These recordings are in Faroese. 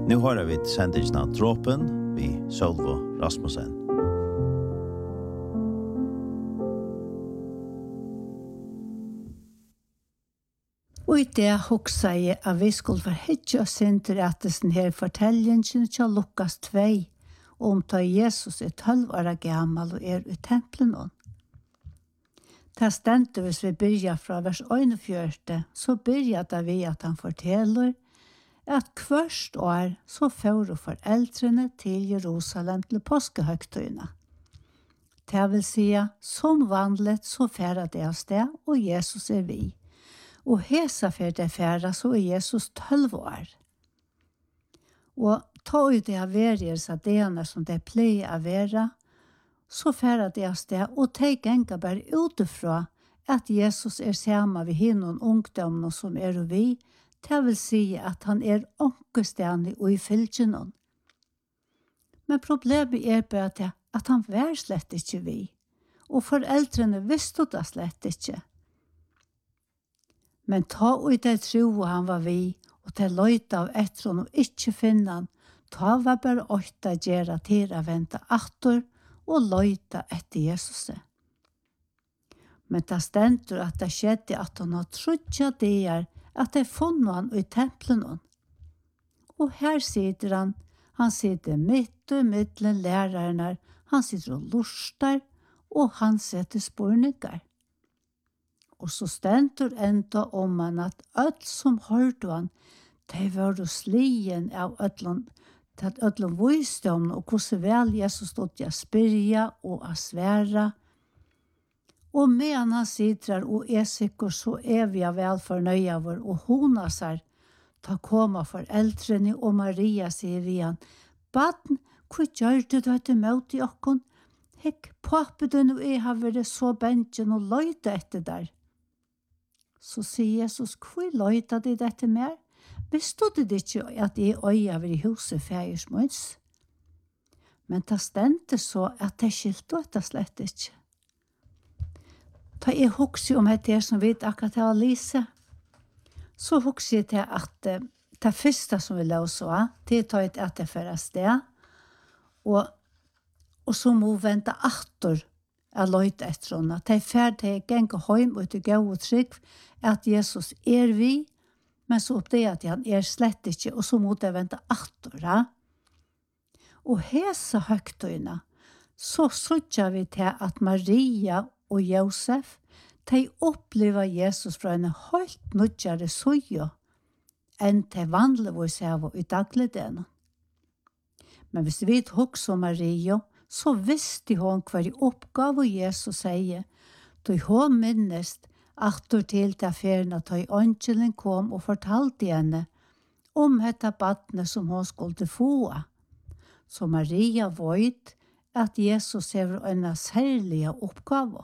Nu har vi sendingen av Dråpen vi Sølvo Rasmussen. Og i det hoksa jeg at vi skulle forhedje oss inn til rettelsen her fortellingen til Lukas 2 om da Jesus 12 år gammel og i tempelen nå. Det stendte hvis vi begynner fra vers 41, så begynner det vi at han forteller at hvert år så fører foreldrene til Jerusalem til påskehøgtøyene. Det vil si, som vanligt så færer det av sted, og Jesus vi. Og hesa for det færa så Jesus 12 år. Og ta ut det av verjelsa dena som det pleier å være, så færa det av sted, og ta genga bare utifra at Jesus sammen ved hinnom ungdommen som og vi, det vil si at han ångestende og i fylgjennom. Men problemet bare at han var slett ikke vi, og foreldrene visste det slett ikke. Men ta ut det tro han var vi, og til løyta av etter og ikke finne han, ta var bare åtta gjøre til å vente atter og løyta etter Jesus. Men det stender at det skjedde at han har trodde det at det funnet han i tempelen. Og her sitter han sitter midt og midtelen lærerne, han sitter og luster, og han setter spørninger. Og så stender enda om han at alt som hørte han, de var slien av ødlom visdom, og hvordan vel Jesus stod til å spørre og å svære. Og medan han sitter og sikker, så vi vel fornøye vår, og hun seg, ta koma foreldrene, og Maria sier vi han, «Baden, hva gjør du dette møte i okken? Hekk, pappen og jeg har vært så bensjen og løyte etter der.» Så sier Jesus, «Hva løyte de dette mer? Bestod det ikke at jeg øya var i huset fægersmøns?» Men det stendte så at det skilte det slett ikke. Da jeg husker om det som vi akkurat har lise, så husker jeg til at det første som vi løser, det tar et at det fører sted, og så må vi vente atter jeg løyte etter henne. Det ferdig gjenke hjem og til gå og trygg at Jesus vi, men så opp det at han slett ikke, og så måtte jeg vente atter. Ja? Og hese høgtøyene, så sørger vi til at Maria og Josef, de opplever Jesus fra en helt nødgjere søye enn til vanligvis av i dagligdagen. Men hvis vi husker om Maria, så visste hun hva oppgave Jesus sier, da hun minnest atter til affæren at angelen kom og fortalte henne om dette badene som hun skulle få. Så Maria vet at Jesus har en særlig oppgave.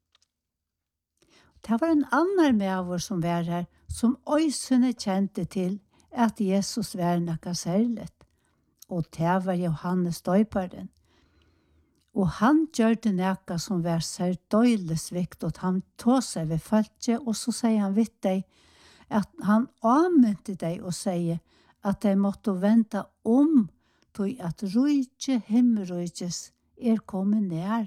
Det var en annen med oss som var her, som øysene kjente til at Jesus var noe særlig. Og det var Johannes døyperen. Og han gjør det noe som var særlig svikt, og han tog seg ved følge, og så sier han vidt deg, at han anvendte deg og sier at de måtte vente om, til at rujtje himmelrujtjes kommet nær.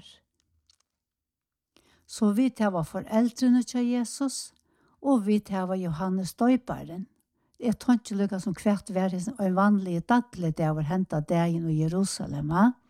Så vi tar foreldrene til Jesus, og vi tar Johannes døyperen. Jeg tror ikke lykke som hvert var en vanlig daglig det var hentet dagen i Jerusalem.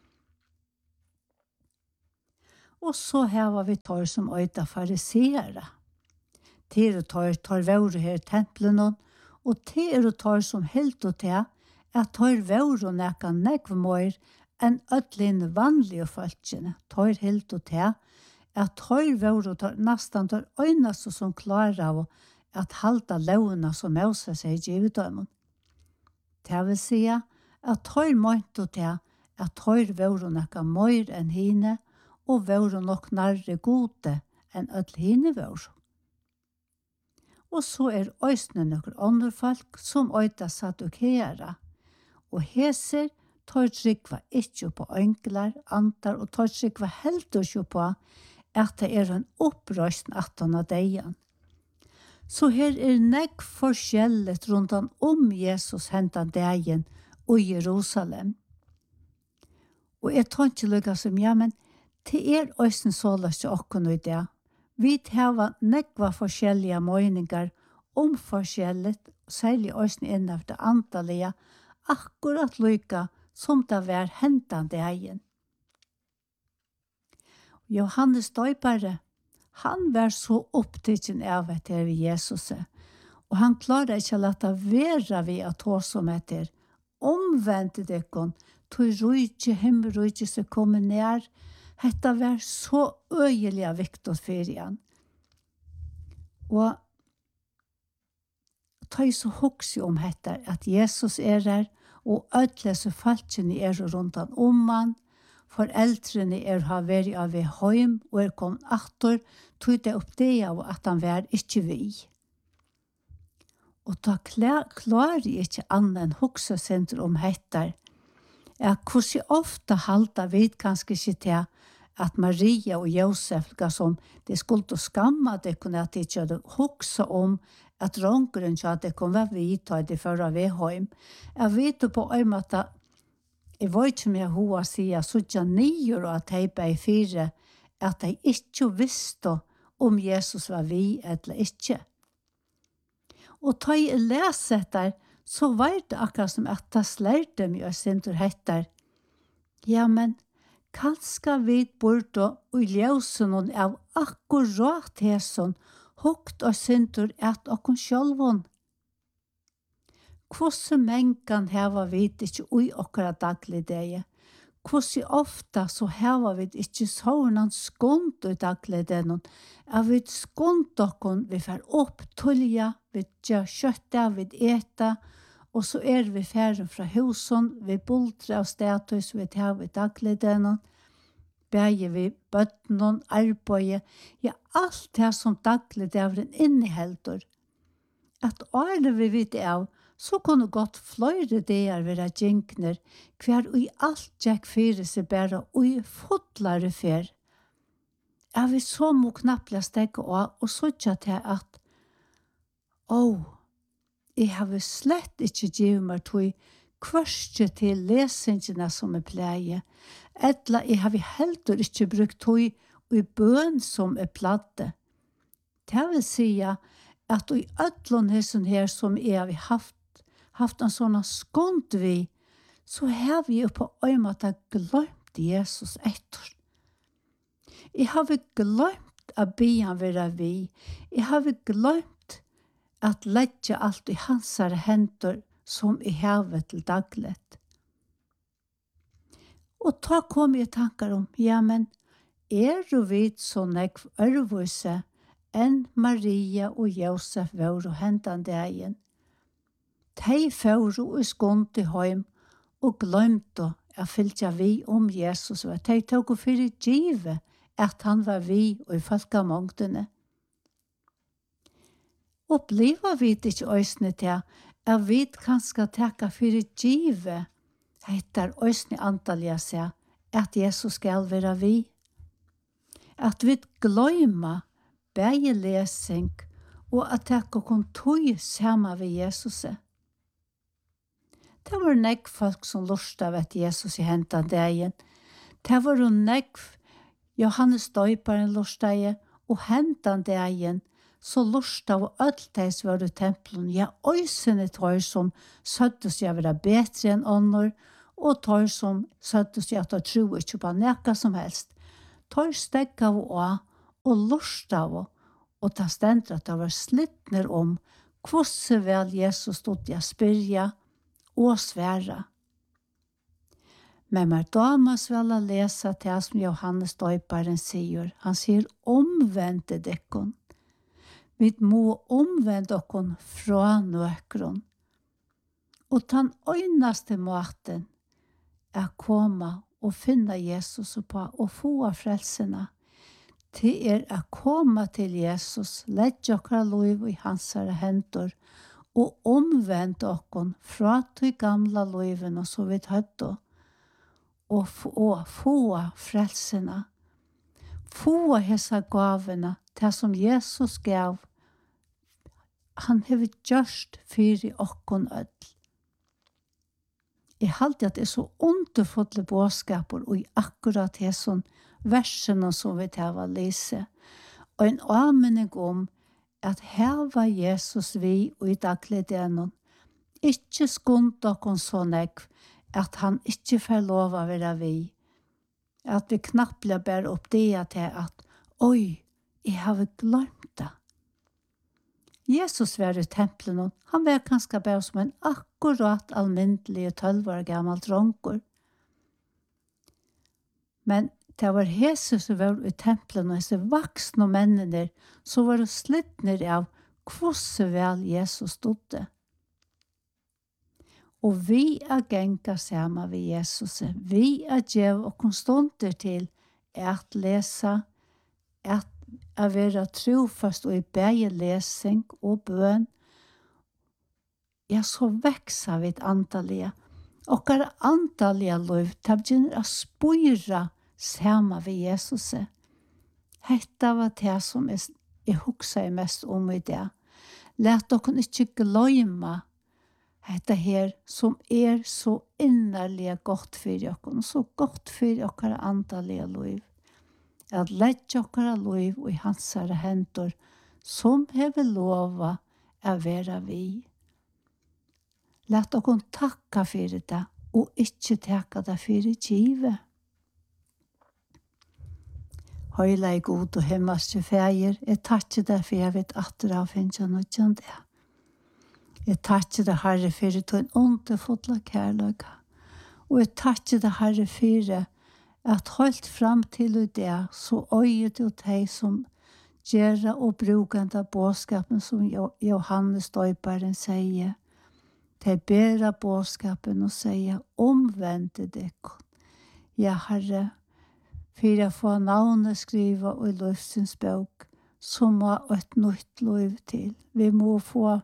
Og så har vi tar som øyta fariseere. Til og tar våre her i tempelen, og til og tar som helt og til at tar våre nekka nekvmøyr enn ødlene vanlige folkene. Tar helt og til at tar våre nesten tar øyneste som klarer av at halda lovene som Moses er givet dem. Det vil si at tar månt og til at tar våre nekka møyr enn hine, og våre nok nærre gode enn ødel hine våre. Og så øysene noen andre folk som øyta satt og kjære, og heser tar trykva ikke på ønkler, antar, og tar trykva helt ikke på at det en opprøsten at han av degen. Så her nekk forskjellet rundt om Jesus hentan degen og Jerusalem. Og jeg tar ikke lykke som, ja, men det øyne så løst til åkken i det. Vi har nekva forskjellige meninger om forskjellet, særlig øyne innenfor det antallige, akkurat lykke som det var hentende egen. Johannes døypere, han var så opptatt av etter Jesus, og han klarer ikke å late være ved å ta som etter. Omvendte dekken, tog rydde himmelrydde som kommer nær. Dette var så øyelig viktig for igjen. Og ta så hokse om dette, at Jesus her, og ødelese falskene rundt han om han, foreldrene har vært av ved heim, og kommet atter, tog det opp det av at han var ikke vi. Og da klarer jeg ikke annet enn hoksesenter om dette, hvordan ofte halter vi kanskje ikke til at Maria og Josef, som det skulle skamme det, kunne at de ikke hadde hokset om at rongeren ikke hadde kommet vidta det for å være heim. Jeg vet på en måte, jeg vet ikke om jeg hva sier, så ikke nye og at jeg ble fire, at jeg ikke visste om Jesus var vi eller ikke. Og da jeg leser etter, så var det akkurat som at jeg slærte meg og sinter etter. Ja, men kanskje vi burde og løse noen av akkurat hæsen, hukt og sinter et og kun sjølven. Hvordan mengen hava vi ikke ui akkurat daglig det? Hvordan ofte så hava vi ikke sånn skund i daglig det? Er vi skund okken, vi får opp tulja, vi gjør kjøttet, vi eter, og så vi ferdig fra husen, vi bulter av status, vi tar vi daglig det, beger vi bøtten, arbeidet, ja, alt det som daglig det er en innehelder. At alle vi vet av, så kunne godt flere der være djinkner, hver og i alt gikk fire seg bare og i fotlare fer. Jeg vil så må knappe stekke av, og så ikke til at, jeg har slett ikke givet meg til kvørste til lesingene som jeg pleier, eller jeg har heller ikke brukt til i bøn som jeg platte. Det vil si at i ødlån her som jeg har haft en sånn skund vi, så har vi jo på en måte glemt Jesus etter. Jeg har glemt å be han være vi. Jeg har glemt at legge alt i hans hender som i havet til daglet. Og da kom jeg tanker om, ja, men du vet så nekv ørvise enn Maria og Josef var og hentende egen. De fører og skund til heim og glemte å fylle vi om Jesus. De tok for i givet at han var vi og i folkemongdene. Opplever vi det ikke øsne til at vi kanskje takke for i givet etter øsne antallet seg at Jesus skal være vi. At vi glemmer begge lesing og at takke kontor sammen med Jesus. Det var nekv folk som lurte av at Jesus i hentet degen. Det var nekv Johannes døyperen lurte av, og hentet degen, så lurte av alt de som var i tempelen. Ja, øysene tar som søtte seg å være bedre enn ånder, og tar som søtte seg at de tror ikke på noe som helst. Tar stegg av og lurte av, og ta stendt at det var slittner om hvordan vel Jesus stod i å spørre, og svære. Men Damas vel å lese til som Johannes døyperen sier. Han sier omvendte dekken. Vi må omvende dekken fra nøkron. Og den øyneste måten komme og finne Jesus på og få frelsene. Det å komme til Jesus, legge dere liv i hans hender, og omvende okken fra de gamle løyvene og så vidt høyde, og få frelsene, få hese gavene til som Jesus gav. Han har gjort for okken ødel. Jeg halte at det er så underfulle bådskaper og i akkurat det som versene som vi tar å lese. Og en anmenning om at her var Jesus vi og i daglig delen ikke skund dere så nekv at han ikke får lov å være vi. At vi knapt blir bare opp det til at oi, jeg har glemt det. Jesus var i tempelen, han var kanskje bare som en akkurat almindelig 12 år gammel dronker. Men det var Jesus som var i tempelen, og disse voksne mennene, så var det slittne av hvordan vel Jesus stod. Og vi er genga sammen med Jesus. Vi er djev og konstanter til at lese, at være trofast og i begge lesing og bøn. Ja, så vekser vi et antallige. Og hva antallige lov, det begynner å spyre sammen med Jesus. Dette var det som jeg husker mest om i det. Lät dere ikke glemme dette her som så innerlig godt for dere, så godt for dere antallige lov. At lette dere lov i hans hender, som hever lova å være vi. Lät dere takke for det, og ikke takke det for givet. Høyla i god og himmelske feir, jeg takker deg for jeg vet at dere har finnet noe kjent det. Jeg takker deg, Herre, for å ta en underfull kærløk. Og jeg takker deg, Herre, for at holdt fram til det, så øyet du deg som gjør og bruker av bådskapen som Johannes døyperen sier. De ber av bådskapen og sier, omvendte deg. Ja, Herre, for å få navnet skrivet i løsens bok, som må et nytt liv til. Vi må få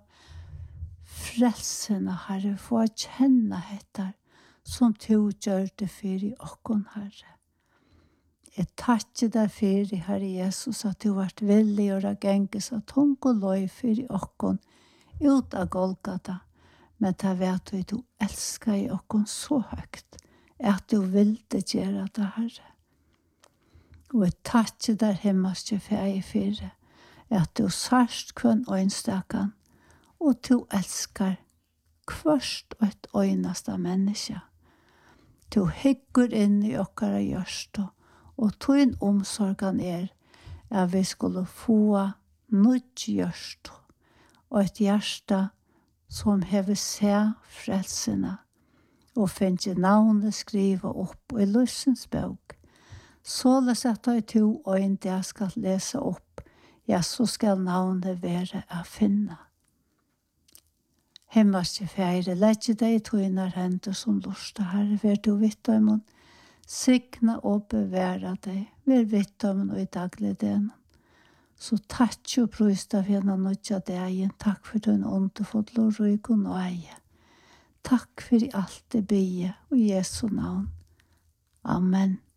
frelsene, Herre, få kjenne etter, som du gjør det for i okken, Herre. Jeg takker deg for, Herre Jesus, at du har vært villig å gjenge så tung og løy for i okken, ut av Golgata. Men det vet du elsker i okken så høyt, at du vil det gjøre det, Herre. Og jeg takker deg himmelske ferie for at du sørst kun øynstakken, og du elsker hverst og et øyneste menneske. Du hygger inn i okkara hjørste, og tog omsorgen at vi skulle få nytt hjørste, og et hjørste som hever seg frelsene, og finner navnet skrivet opp i løsens bok. Så les at jeg to og en det skal lese opp, ja, så skal navnet være å finne. Himmelske feire, legge deg i tøyner hender som lurste, Herre, vær du vidt om hun, signa og bevare deg, vær vidt om hun og i daglig den. Så takk og prøys deg for henne nødja deg, takk for den underfull og ryk og nøye. Takk for alt det bie, og Jesu navn. Amen.